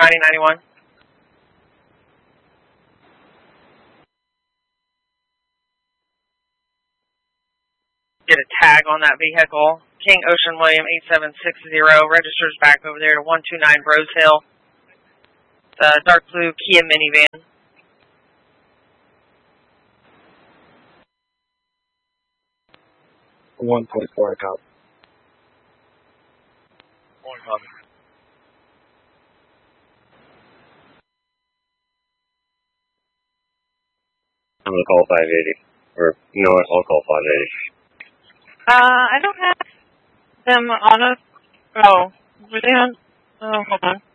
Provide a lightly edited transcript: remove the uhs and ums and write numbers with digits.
9091. Get a tag on that vehicle. King Ocean William 8760 registers back over there to 129 Rose Hill. The dark blue Kia minivan. One point four cop. One copy. I'm gonna call 580. Or you know what? I'll call 580. I don't have them on us. Oh, were they on? Oh, hold on.